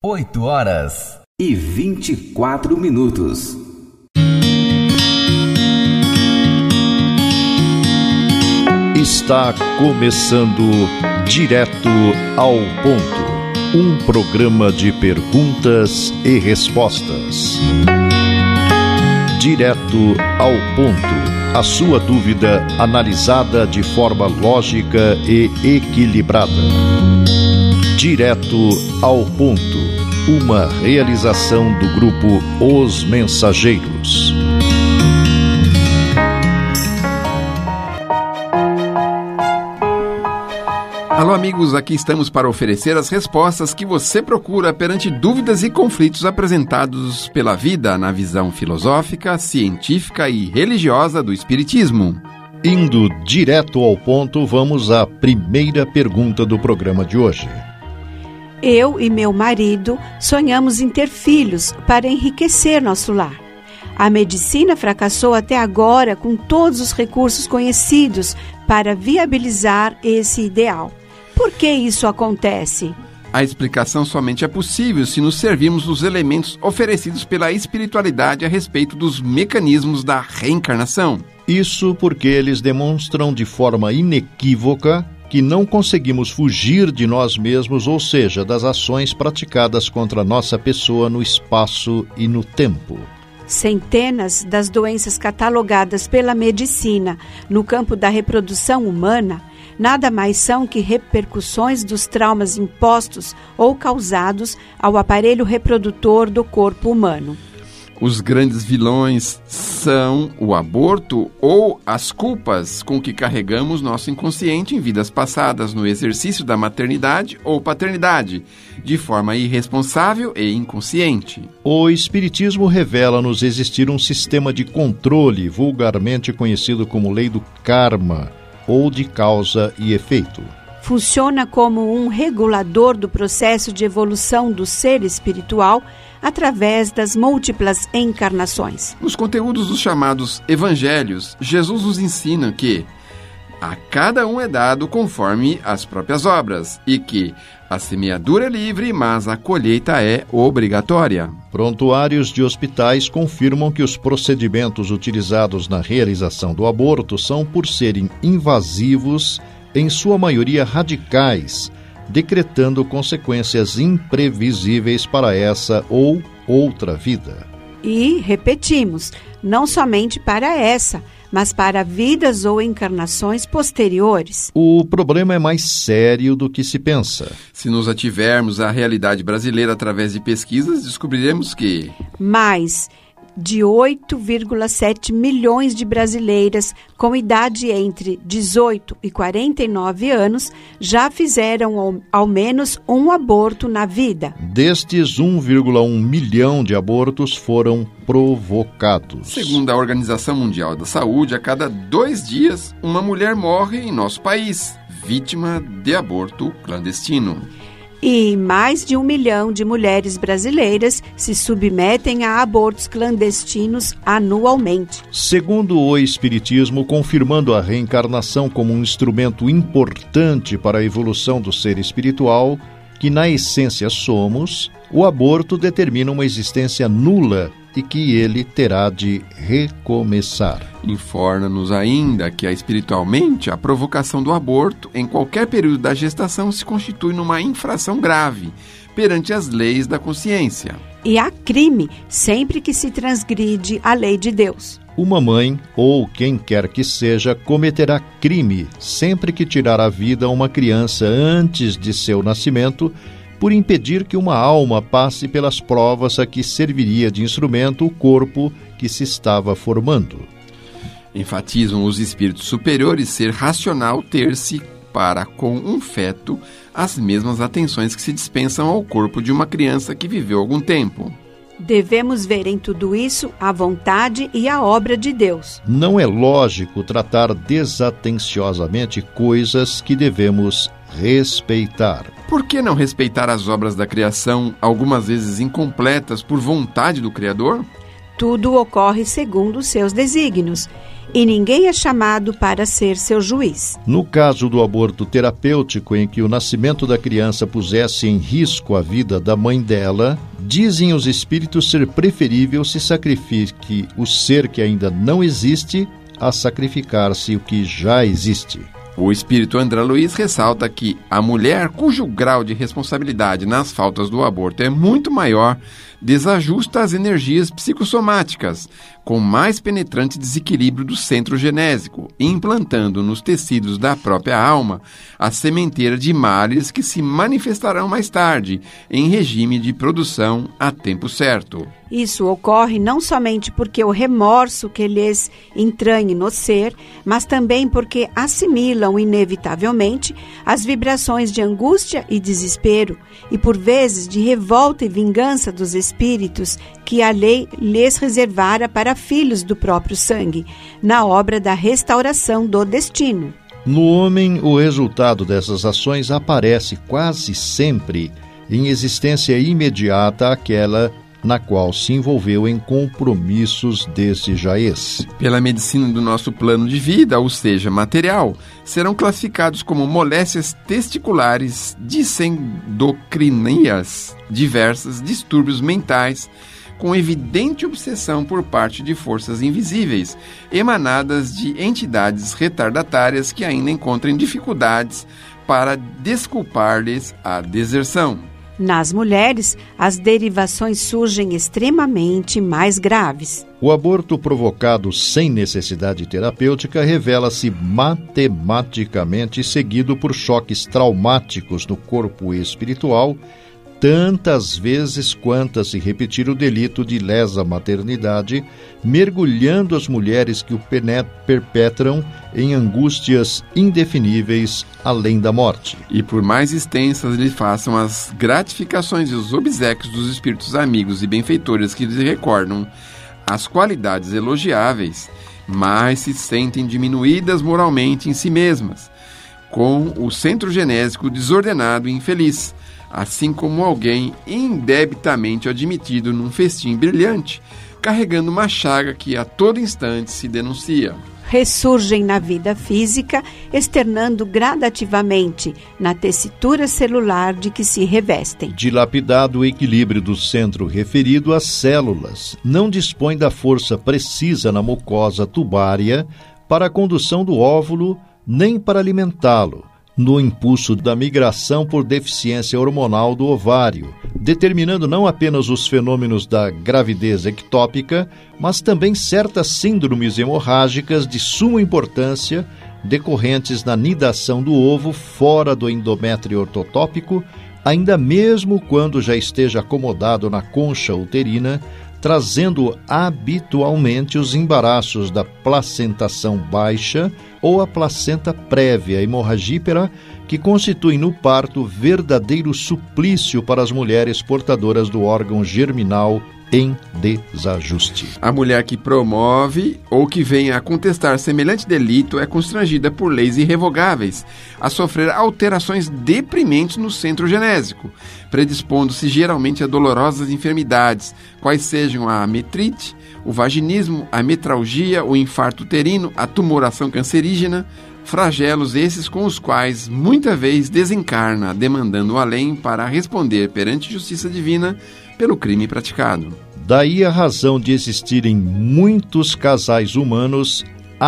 8h24. Está começando Direto ao Ponto, um programa de perguntas e respostas. Direto ao Ponto, a sua dúvida analisada de forma lógica e equilibrada. Direto ao Ponto, uma realização do grupo Os Mensageiros. Alô amigos, aqui estamos para oferecer as respostas que você procura perante dúvidas e conflitos apresentados pela vida na visão filosófica, científica e religiosa do Espiritismo. Indo direto ao ponto, vamos à primeira pergunta do programa de hoje. Eu e meu marido sonhamos em ter filhos para enriquecer nosso lar. A medicina fracassou até agora com todos os recursos conhecidos para viabilizar esse ideal. Por que isso acontece? A explicação somente é possível se nos servirmos dos elementos oferecidos pela espiritualidade a respeito dos mecanismos da reencarnação. Isso porque eles demonstram de forma inequívoca que não conseguimos fugir de nós mesmos, ou seja, das ações praticadas contra nossa pessoa no espaço e no tempo. Centenas das doenças catalogadas pela medicina no campo da reprodução humana nada mais são que repercussões dos traumas impostos ou causados ao aparelho reprodutor do corpo humano. Os grandes vilões são o aborto ou as culpas com que carregamos nosso inconsciente em vidas passadas no exercício da maternidade ou paternidade, de forma irresponsável e inconsciente. O Espiritismo revela-nos existir um sistema de controle, vulgarmente conhecido como lei do karma, ou de causa e efeito. Funciona como um regulador do processo de evolução do ser espiritual através das múltiplas encarnações. Nos conteúdos dos chamados evangelhos, Jesus nos ensina que a cada um é dado conforme as próprias obras e que a semeadura é livre, mas a colheita é obrigatória. Prontuários de hospitais confirmam que os procedimentos utilizados na realização do aborto são, por serem invasivos, em sua maioria radicais, decretando consequências imprevisíveis para essa ou outra vida. E, repetimos, não somente para essa, mas para vidas ou encarnações posteriores. O problema é mais sério do que se pensa. Se nos ativermos à realidade brasileira através de pesquisas, descobriremos que mais de 8,7 milhões de brasileiras com idade entre 18 e 49 anos já fizeram ao menos um aborto na vida. Destes, 1,1 milhão de abortos foram provocados. Segundo a Organização Mundial da Saúde, a cada 2 dias, uma mulher morre em nosso país, vítima de aborto clandestino. E mais de 1 milhão de mulheres brasileiras se submetem a abortos clandestinos anualmente. Segundo o Espiritismo, confirmando a reencarnação como um instrumento importante para a evolução do ser espiritual, que na essência somos, o aborto determina uma existência nula e que ele terá de recomeçar. Informa-nos ainda que, espiritualmente, a provocação do aborto em qualquer período da gestação se constitui numa infração grave perante as leis da consciência. E há crime sempre que se transgride a lei de Deus. Uma mãe, ou quem quer que seja, cometerá crime sempre que tirar a vida a uma criança antes de seu nascimento, por impedir que uma alma passe pelas provas a que serviria de instrumento o corpo que se estava formando. Enfatizam os espíritos superiores ser racional ter-se para com um feto as mesmas atenções que se dispensam ao corpo de uma criança que viveu algum tempo. Devemos ver em tudo isso a vontade e a obra de Deus. Não é lógico tratar desatenciosamente coisas que devemos respeitar. Por que não respeitar as obras da criação, algumas vezes incompletas por vontade do Criador? Tudo ocorre segundo os seus desígnios. e ninguém é chamado para ser seu juiz. No caso do aborto terapêutico, em que o nascimento da criança pusesse em risco a vida da mãe dela, dizem os espíritos ser preferível se sacrifique o ser que ainda não existe a sacrificar-se o que já existe. O espírito André Luiz ressalta que a mulher cujo grau de responsabilidade nas faltas do aborto é muito maior desajusta as energias psicossomáticas, com mais penetrante desequilíbrio do centro genésico, implantando nos tecidos da própria alma a sementeira de males que se manifestarão mais tarde, em regime de produção a tempo certo. Isso ocorre não somente porque o remorso que lhes entranhe no ser, mas também porque assimilam inevitavelmente as vibrações de angústia e desespero, e por vezes de revolta e vingança dos espíritos que a lei lhes reservara para filhos do próprio sangue, na obra da restauração do destino. No homem, o resultado dessas ações aparece quase sempre em existência imediata àquela na qual se envolveu em compromissos desse jaez. Pela medicina do nosso plano de vida, ou seja, material, serão classificados como moléstias testiculares, dissendocrinias, diversas, distúrbios mentais, com evidente obsessão por parte de forças invisíveis, emanadas de entidades retardatárias que ainda encontram dificuldades para desculpar-lhes a deserção. Nas mulheres, as derivações surgem extremamente mais graves. O aborto provocado sem necessidade terapêutica revela-se matematicamente seguido por choques traumáticos no corpo espiritual, tantas vezes quantas se repetir o delito de lesa maternidade, mergulhando as mulheres que o perpetram em angústias indefiníveis além da morte. E por mais extensas lhe façam as gratificações e os obséquios dos espíritos amigos e benfeitores que lhes recordam as qualidades elogiáveis, mais se sentem diminuídas moralmente em si mesmas, com o centro genésico desordenado e infeliz, assim como alguém indebitamente admitido num festim brilhante, carregando uma chaga que a todo instante se denuncia. Ressurgem na vida física, externando gradativamente na tessitura celular de que se revestem. Dilapidado o equilíbrio do centro referido, as células não dispõem da força precisa na mucosa tubária para a condução do óvulo, nem para alimentá-lo, no impulso da migração por deficiência hormonal do ovário, determinando não apenas os fenômenos da gravidez ectópica, mas também certas síndromes hemorrágicas de suma importância decorrentes na nidação do ovo fora do endométrio ortotópico, ainda mesmo quando já esteja acomodado na concha uterina, trazendo habitualmente os embaraços da placentação baixa ou a placenta prévia hemorragípera, que constituem no parto verdadeiro suplício para as mulheres portadoras do órgão germinal em desajuste. A mulher que promove ou que venha a contestar semelhante delito é constrangida por leis irrevogáveis a sofrer alterações deprimentes no centro genésico, predispondo-se geralmente a dolorosas enfermidades, quais sejam a metrite, o vaginismo, a metralgia, o infarto uterino, a tumoração cancerígena, flagelos esses com os quais muita vez desencarna, demandando o além para responder perante justiça divina pelo crime praticado. Daí a razão de existirem muitos casais humanos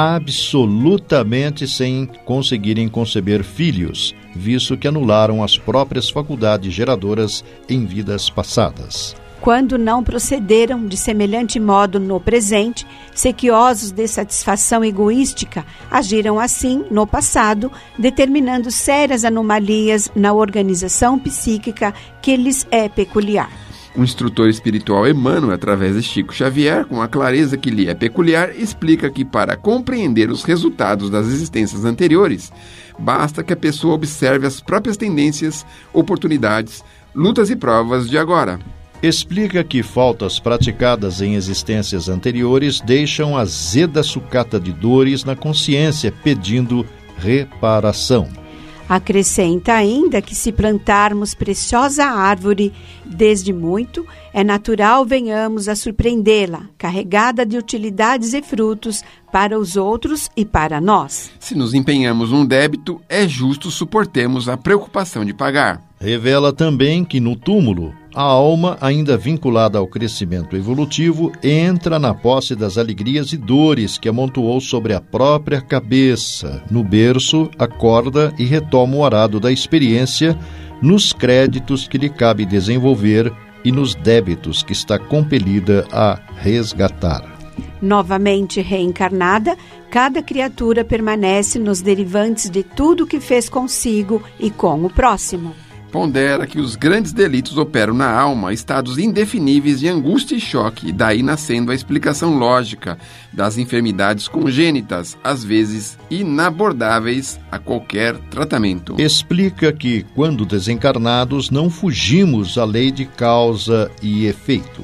absolutamente sem conseguirem conceber filhos, visto que anularam as próprias faculdades geradoras em vidas passadas. Quando não procederam de semelhante modo no presente, sequiosos de satisfação egoística, agiram assim no passado, determinando sérias anomalias na organização psíquica que lhes é peculiar. O instrutor espiritual Emmanuel, através de Chico Xavier, com a clareza que lhe é peculiar, explica que para compreender os resultados das existências anteriores, basta que a pessoa observe as próprias tendências, oportunidades, lutas e provas de agora. Explica que faltas praticadas em existências anteriores deixam azeda sucata de dores na consciência, pedindo reparação. Acrescenta ainda que se plantarmos preciosa árvore desde muito, é natural venhamos a surpreendê-la, carregada de utilidades e frutos para os outros e para nós. Se nos empenhamos num débito, é justo suportemos a preocupação de pagar. Revela também que no túmulo, a alma, ainda vinculada ao crescimento evolutivo, entra na posse das alegrias e dores que amontoou sobre a própria cabeça. No berço, acorda e retoma o arado da experiência nos créditos que lhe cabe desenvolver e nos débitos que está compelida a resgatar. Novamente reencarnada, cada criatura permanece nos derivantes de tudo que fez consigo e com o próximo. Pondera que os grandes delitos operam na alma estados indefiníveis de angústia e choque, daí nascendo a explicação lógica das enfermidades congênitas, às vezes inabordáveis a qualquer tratamento. Explica que, quando desencarnados, não fugimos à lei de causa e efeito.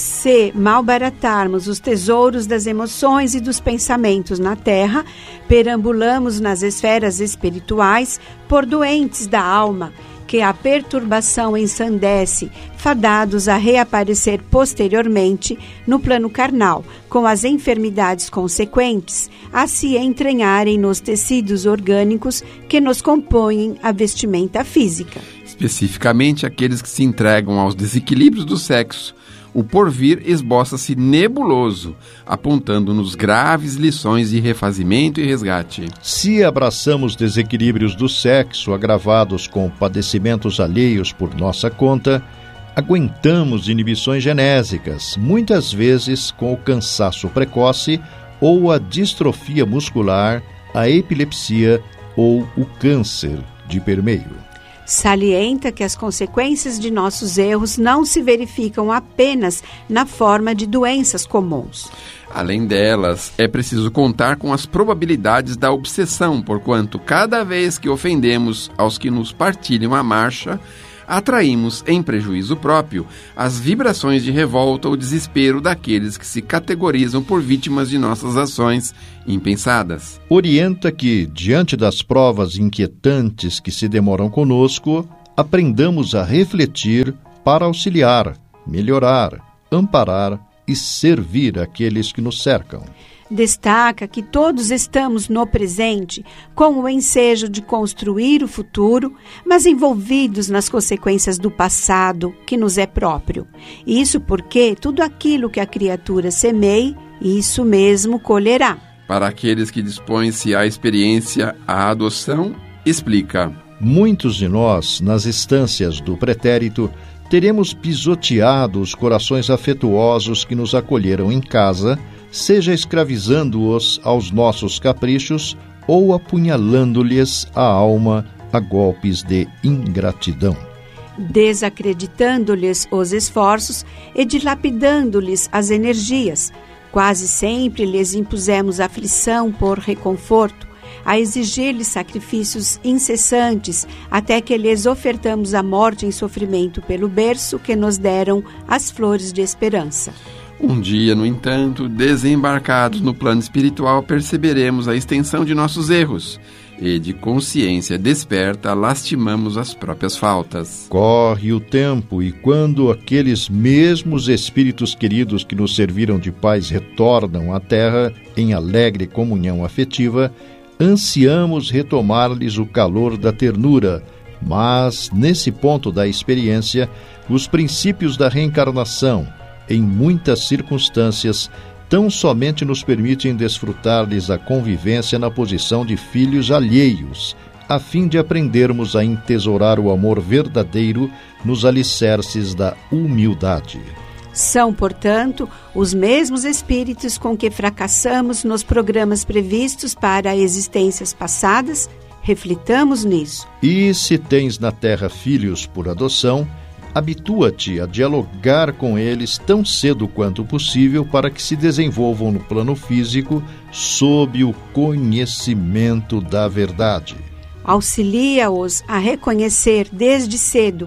Se malbaratarmos os tesouros das emoções e dos pensamentos na Terra, perambulamos nas esferas espirituais por doentes da alma, que a perturbação ensandece, fadados a reaparecer posteriormente no plano carnal, com as enfermidades consequentes a se entranharem nos tecidos orgânicos que nos compõem a vestimenta física. Especificamente aqueles que se entregam aos desequilíbrios do sexo, o porvir esboça-se nebuloso, apontando-nos graves lições de refazimento e resgate. Se abraçamos desequilíbrios do sexo agravados com padecimentos alheios por nossa conta, aguentamos inibições genésicas, muitas vezes com o cansaço precoce ou a distrofia muscular, a epilepsia ou o câncer de permeio. Salienta que as consequências de nossos erros não se verificam apenas na forma de doenças comuns. Além delas, é preciso contar com as probabilidades da obsessão, porquanto cada vez que ofendemos aos que nos partilham a marcha, atraímos, em prejuízo próprio, as vibrações de revolta ou desespero daqueles que se categorizam por vítimas de nossas ações impensadas. Orienta que, diante das provas inquietantes que se demoram conosco, aprendamos a refletir para auxiliar, melhorar, amparar e servir aqueles que nos cercam. Destaca que todos estamos no presente com o ensejo de construir o futuro, mas envolvidos nas consequências do passado que nos é próprio. Isso porque tudo aquilo que a criatura semeie, isso mesmo colherá. Para aqueles que dispõem-se à experiência, à adoção, explica. Muitos de nós, nas instâncias do pretérito, teremos pisoteado os corações afetuosos que nos acolheram em casa, seja escravizando-os aos nossos caprichos ou apunhalando-lhes a alma a golpes de ingratidão. Desacreditando-lhes os esforços e dilapidando-lhes as energias. Quase sempre lhes impusemos aflição por reconforto, a exigir-lhes sacrifícios incessantes, até que lhes ofertamos a morte em sofrimento pelo berço que nos deram as flores de esperança. Um dia, no entanto, desembarcados no plano espiritual, perceberemos a extensão de nossos erros e, de consciência desperta, lastimamos as próprias faltas. Corre o tempo e quando aqueles mesmos espíritos queridos que nos serviram de paz retornam à Terra em alegre comunhão afetiva, ansiamos retomar-lhes o calor da ternura, mas, nesse ponto da experiência, os princípios da reencarnação, em muitas circunstâncias, tão somente nos permitem desfrutar-lhes a convivência na posição de filhos alheios, a fim de aprendermos a entesourar o amor verdadeiro nos alicerces da humildade. São, portanto, os mesmos espíritos com que fracassamos nos programas previstos para existências passadas. Reflitamos nisso. E se tens na terra filhos por adoção, habitua-te a dialogar com eles tão cedo quanto possível para que se desenvolvam no plano físico sob o conhecimento da verdade. Auxilia-os a reconhecer desde cedo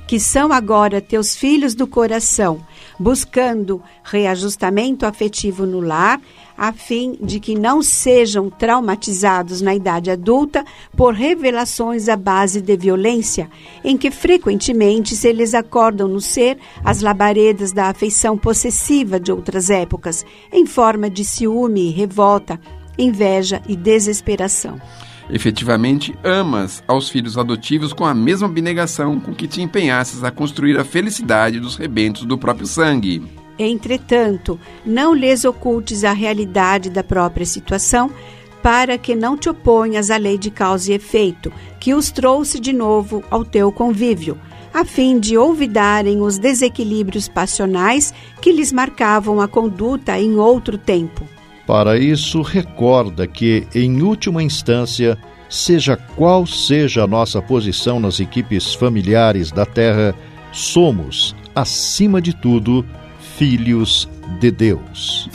que são agora teus filhos do coração, buscando reajustamento afetivo no lar, a fim de que não sejam traumatizados na idade adulta por revelações à base de violência, em que frequentemente se lhes acordam no ser as labaredas da afeição possessiva de outras épocas, em forma de ciúme, revolta, inveja e desesperação. Efetivamente, amas aos filhos adotivos com a mesma abnegação com que te empenhasses a construir a felicidade dos rebentos do próprio sangue. Entretanto, não lhes ocultes a realidade da própria situação, para que não te oponhas à lei de causa e efeito, que os trouxe de novo ao teu convívio, a fim de olvidarem os desequilíbrios passionais que lhes marcavam a conduta em outro tempo. Para isso, recorda que, em última instância, seja qual seja a nossa posição nas equipes familiares da Terra, somos, acima de tudo, filhos de Deus.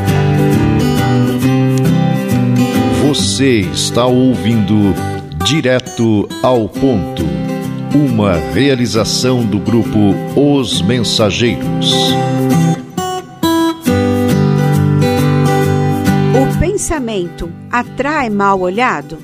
Você está ouvindo Direto ao Ponto, uma realização do grupo Os Mensageiros. O pensamento atrai mal olhado?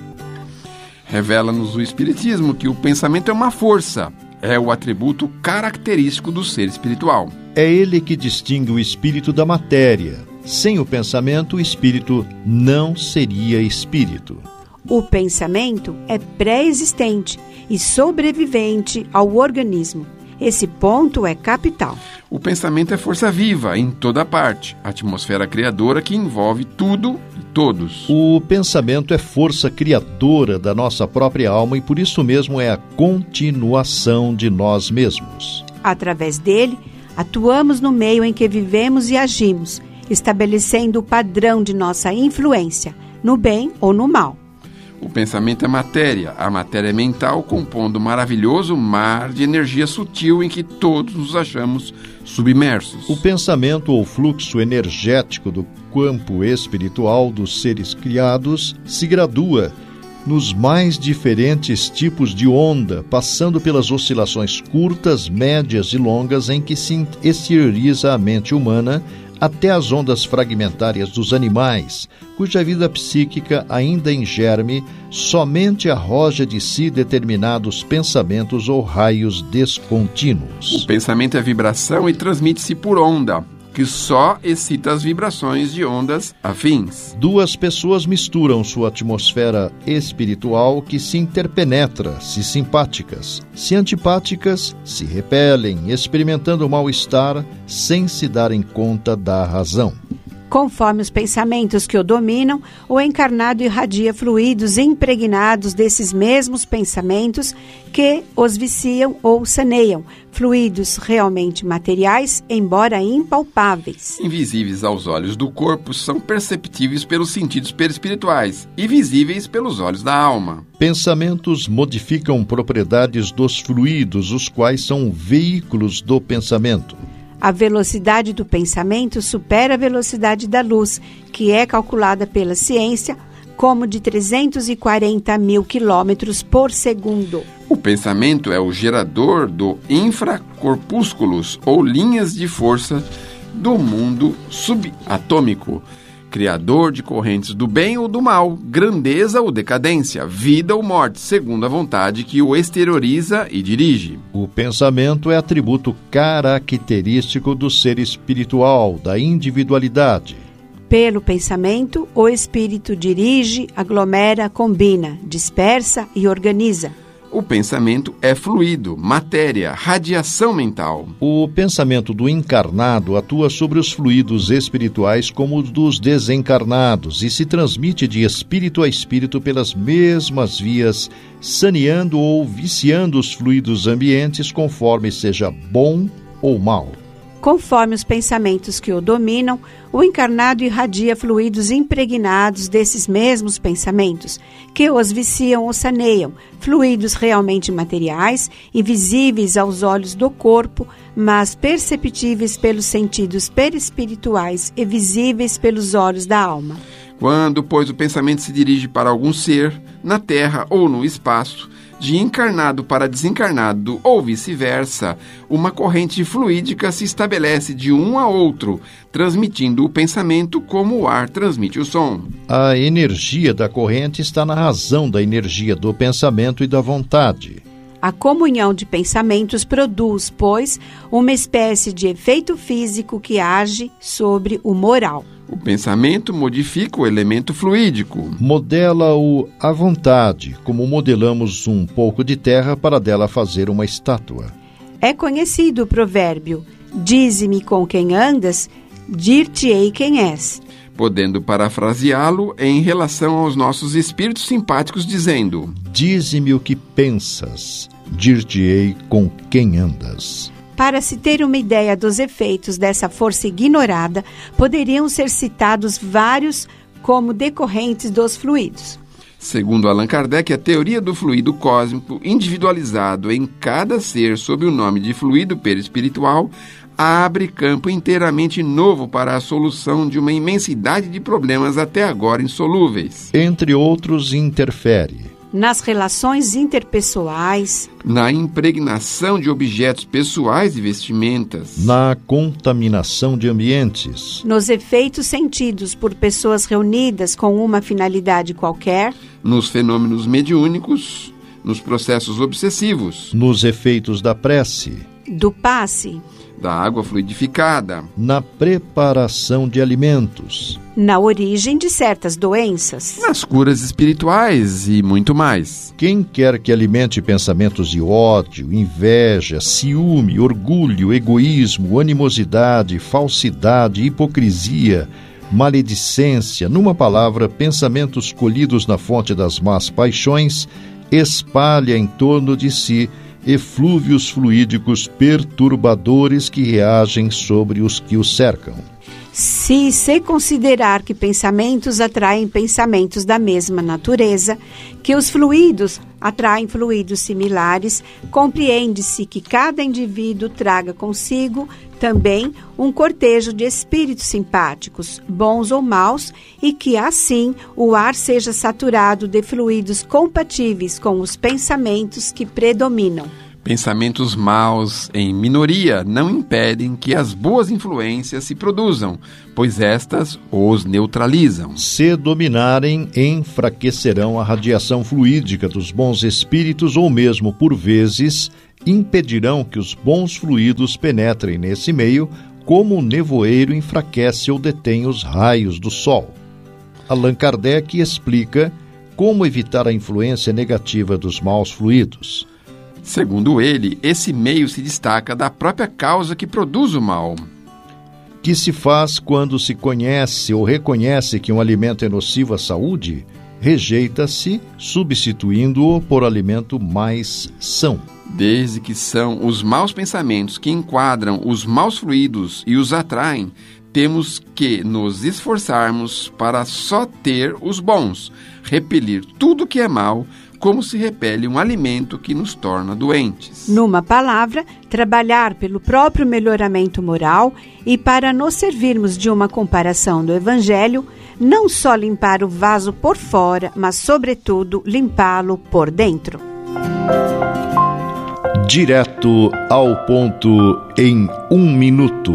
Revela-nos o Espiritismo que o pensamento é uma força, é o atributo característico do ser espiritual. É ele que distingue o espírito da matéria. Sem o pensamento, o espírito não seria espírito. O pensamento é pré-existente e sobrevivente ao organismo. Esse ponto é capital. O pensamento é força viva em toda parte, atmosfera criadora que envolve tudo e todos. O pensamento é força criadora da nossa própria alma e por isso mesmo é a continuação de nós mesmos. Através dele, atuamos no meio em que vivemos e agimos, estabelecendo o padrão de nossa influência, no bem ou no mal. O pensamento é matéria, a matéria é mental, compondo um maravilhoso mar de energia sutil em que todos nos achamos submersos. O pensamento ou fluxo energético do campo espiritual dos seres criados se gradua nos mais diferentes tipos de onda, passando pelas oscilações curtas, médias e longas em que se exterioriza a mente humana, até as ondas fragmentárias dos animais, cuja vida psíquica, ainda em germe, somente arroja de si determinados pensamentos ou raios descontínuos. O pensamento é vibração e transmite-se por onda, que só excita as vibrações de ondas afins. Duas pessoas misturam sua atmosfera espiritual que se interpenetra, se simpáticas, se antipáticas, se repelem, experimentando mal-estar sem se darem conta da razão. Conforme os pensamentos que o dominam, o encarnado irradia fluidos impregnados desses mesmos pensamentos que os viciam ou saneiam, fluidos realmente materiais, embora impalpáveis. Invisíveis aos olhos do corpo, são perceptíveis pelos sentidos perispirituais e visíveis pelos olhos da alma. Pensamentos modificam propriedades dos fluidos, os quais são veículos do pensamento. A velocidade do pensamento supera a velocidade da luz, que é calculada pela ciência como de 340 mil quilômetros por segundo. O pensamento é o gerador do infracorpúsculos ou linhas de força do mundo subatômico, criador de correntes do bem ou do mal, grandeza ou decadência, vida ou morte, segundo a vontade que o exterioriza e dirige. O pensamento é atributo característico do ser espiritual, da individualidade. Pelo pensamento, o espírito dirige, aglomera, combina, dispersa e organiza. O pensamento é fluido, matéria, radiação mental. O pensamento do encarnado atua sobre os fluidos espirituais como os dos desencarnados e se transmite de espírito a espírito pelas mesmas vias, saneando ou viciando os fluidos ambientes conforme seja bom ou mal. Conforme os pensamentos que o dominam, o encarnado irradia fluidos impregnados desses mesmos pensamentos, que os viciam ou saneiam, fluidos realmente materiais, invisíveis aos olhos do corpo, mas perceptíveis pelos sentidos perispirituais e visíveis pelos olhos da alma. Quando, pois, o pensamento se dirige para algum ser, na terra ou no espaço, de encarnado para desencarnado ou vice-versa, uma corrente fluídica se estabelece de um a outro, transmitindo o pensamento como o ar transmite o som. A energia da corrente está na razão da energia do pensamento e da vontade. A comunhão de pensamentos produz, pois, uma espécie de efeito físico que age sobre o moral. O pensamento modifica o elemento fluídico. Modela-o à vontade, como modelamos um pouco de terra para dela fazer uma estátua. É conhecido o provérbio: dize-me com quem andas, dir-te-ei quem és. Podendo parafraseá-lo em relação aos nossos espíritos simpáticos, dizendo: dize-me o que pensas, dir-te-ei com quem andas. Para se ter uma ideia dos efeitos dessa força ignorada, poderiam ser citados vários como decorrentes dos fluidos. Segundo Allan Kardec, a teoria do fluido cósmico, individualizado em cada ser sob o nome de fluido perispiritual, abre campo inteiramente novo para a solução de uma imensidade de problemas até agora insolúveis. Entre outros, interfere nas relações interpessoais, na impregnação de objetos pessoais e vestimentas, na contaminação de ambientes, nos efeitos sentidos por pessoas reunidas com uma finalidade qualquer, nos fenômenos mediúnicos, nos processos obsessivos, nos efeitos da prece, do passe, da água fluidificada, na preparação de alimentos, na origem de certas doenças, nas curas espirituais e muito mais. Quem quer que alimente pensamentos de ódio, inveja, ciúme, orgulho, egoísmo, animosidade, falsidade, hipocrisia, maledicência, numa palavra, pensamentos colhidos na fonte das más paixões, espalha em torno de si eflúvios fluídicos perturbadores que reagem sobre os que o cercam. Se considerar que pensamentos atraem pensamentos da mesma natureza, que os fluidos atraem fluidos similares, compreende-se que cada indivíduo traga consigo também um cortejo de espíritos simpáticos, bons ou maus, e que assim o ar seja saturado de fluidos compatíveis com os pensamentos que predominam. Pensamentos maus, em minoria, não impedem que as boas influências se produzam, pois estas os neutralizam. Se dominarem, enfraquecerão a radiação fluídica dos bons espíritos ou mesmo, por vezes, impedirão que os bons fluidos penetrem nesse meio, como o nevoeiro enfraquece ou detém os raios do sol. Allan Kardec explica como evitar a influência negativa dos maus fluidos. Segundo ele, esse meio se destaca da própria causa que produz o mal, que se faz quando se conhece ou reconhece que um alimento é nocivo à saúde, rejeita-se, substituindo-o por alimento mais são. Desde que são os maus pensamentos que enquadram os maus fluidos e os atraem, temos que nos esforçarmos para só ter os bons, repelir tudo que é mal, como se repele um alimento que nos torna doentes. Numa palavra, trabalhar pelo próprio melhoramento moral e para nos servirmos de uma comparação do Evangelho, não só limpar o vaso por fora, mas, sobretudo, limpá-lo por dentro. Direto ao ponto em 1 minuto.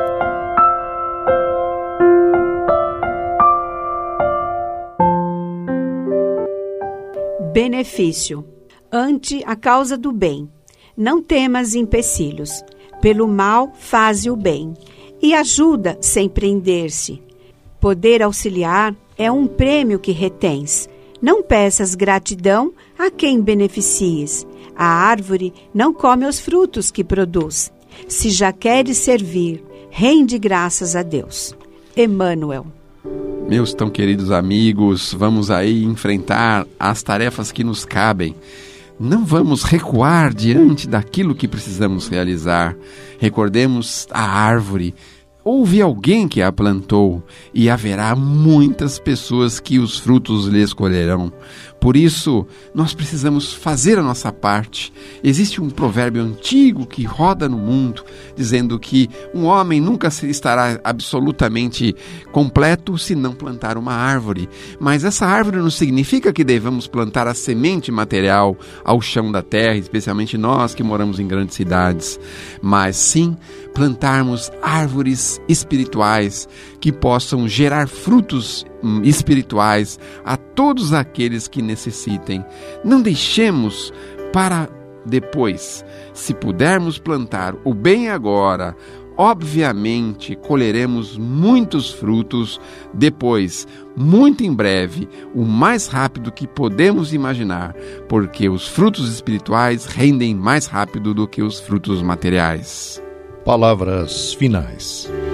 Benefício. Ante a causa do bem, não temas empecilhos. Pelo mal, faze o bem. E ajuda sem prender-se. Poder auxiliar é um prêmio que retens. Não peças gratidão a quem beneficies. A árvore não come os frutos que produz. Se já queres servir, rende graças a Deus. Emmanuel. Meus tão queridos amigos, vamos aí enfrentar as tarefas que nos cabem. Não vamos recuar diante daquilo que precisamos realizar. Recordemos a árvore. Houve alguém que a plantou e haverá muitas pessoas que os frutos lhes colherão. Por isso, nós precisamos fazer a nossa parte. Existe um provérbio antigo que roda no mundo, dizendo que um homem nunca estará absolutamente completo se não plantar uma árvore. Mas essa árvore não significa que devamos plantar a semente material ao chão da terra, especialmente nós que moramos em grandes cidades, mas sim plantarmos árvores espirituais que possam gerar frutos espirituais a todos aqueles que necessitem. Não deixemos para depois. Se pudermos plantar o bem agora, obviamente colheremos muitos frutos depois, muito em breve, o mais rápido que podemos imaginar, porque os frutos espirituais rendem mais rápido do que os frutos materiais. Palavras finais.